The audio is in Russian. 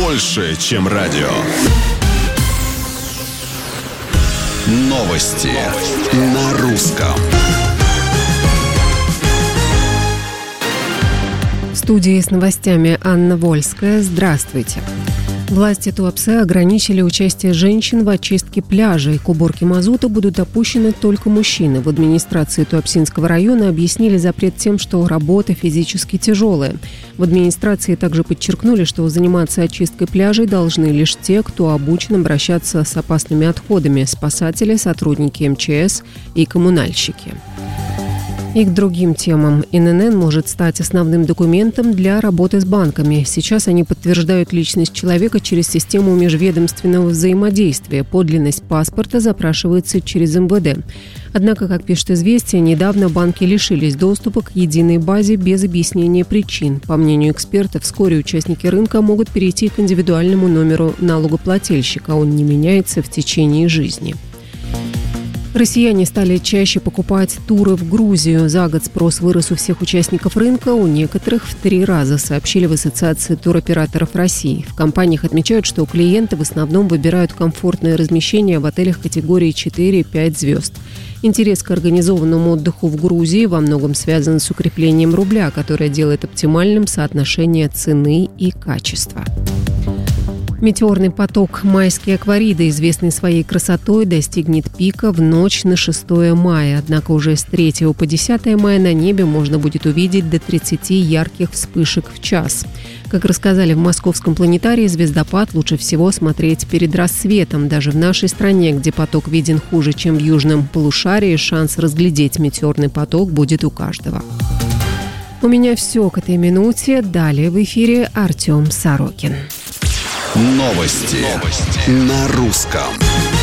больше, чем радио. Новости на русском. В студии с новостями Анна Вольская. Здравствуйте. Власти Туапсе ограничили участие женщин в очистке пляжей. К уборке мазута будут допущены только мужчины. В администрации Туапсинского района объяснили запрет тем, что работа физически тяжелая. В администрации также подчеркнули, что заниматься очисткой пляжей должны лишь те, кто обучен обращаться с опасными отходами – спасатели, сотрудники МЧС и коммунальщики. И к другим темам. ИНН может стать основным документом для работы с банками. Сейчас они подтверждают личность человека через систему межведомственного взаимодействия. Подлинность паспорта запрашивается через МВД. Однако, как пишет «Известия», недавно банки лишились доступа к единой базе без объяснения причин. По мнению экспертов, вскоре участники рынка могут перейти к индивидуальному номеру налогоплательщика. Он не меняется в течение жизни. Россияне стали чаще покупать туры в Грузию. За год спрос вырос у всех участников рынка, у некоторых в 3 раза, сообщили в Ассоциации туроператоров России. В компаниях отмечают, что клиенты в основном выбирают комфортное размещение в отелях категории 4-5 звезд. Интерес к организованному отдыху в Грузии во многом связан с укреплением рубля, которое делает оптимальным соотношение цены и качества. Метеорный поток «Майские аквариды», известный своей красотой, достигнет пика в ночь на 6 мая. Однако уже с 3 по 10 мая на небе можно будет увидеть до 30 ярких вспышек в час. Как рассказали в Московском планетарии, звездопад лучше всего смотреть перед рассветом. Даже в нашей стране, где поток виден хуже, чем в южном полушарии, шанс разглядеть метеорный поток будет у каждого. У меня все к этой минуте. Далее в эфире Артем Сорокин. Новости на русском.